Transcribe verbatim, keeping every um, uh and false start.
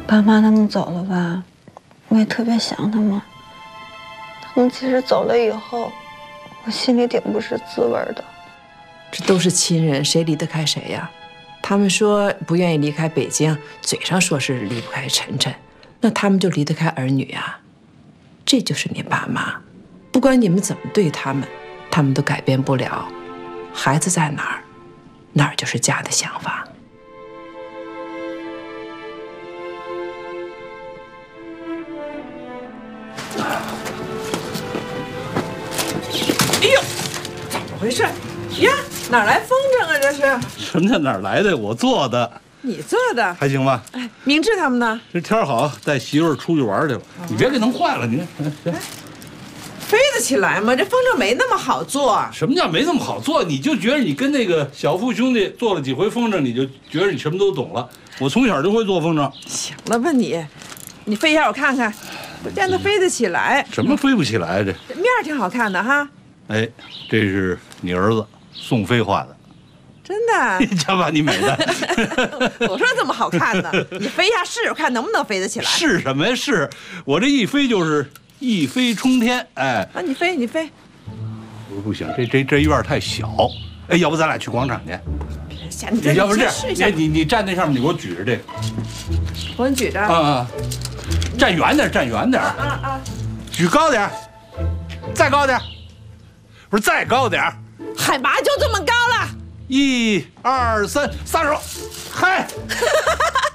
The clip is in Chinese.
爸妈他们走了吧，我也特别想他们。他们其实走了以后，我心里挺不是滋味的。 这都是亲人，谁离得开谁呀？他们说不愿意离开北京，嘴上说是离不开晨晨，那他们就离得开儿女呀。这就是你爸妈，不管你们怎么对他们，他们都改变不了。孩子在哪儿，哪儿就是家的想法。哎呦，怎么回事呀？哪来风筝啊？这是什么叫哪儿来的？我做的。 你做的？ 还行吧？ 哎，明志他们呢？ 这天好，带媳妇儿出去玩去了。哦、你别给弄坏了，你看。行。 飞得起来吗？这风筝没那么好做。 什么叫没那么好做？你就觉得你跟那个小富兄弟做了几回风筝，你就觉得你什么都懂了。我从小就会做风筝。 行了吧你，你飞一下我看看，不见得飞得起来。 什么飞不起来？这这面儿挺好看的哈。 哎，这是你儿子宋飞画的。 真的？ 瞧把你美的！ 我说怎么好看呢？你飞一下试试看能不能飞得起来？ 是什么呀？是我这一飞就是一飞冲天。哎， 啊，你飞你飞。 不不行，这这这院太小。哎，要不咱俩去广场去？ 别瞎，你要不这样，你你你站那上面，你给我举着这个。 我给你举着。 啊啊！站远点，站远点。 啊啊啊！ 举高点，再高点，不是再高点。 海拔就这么高了。 一二三，撒手，嗨！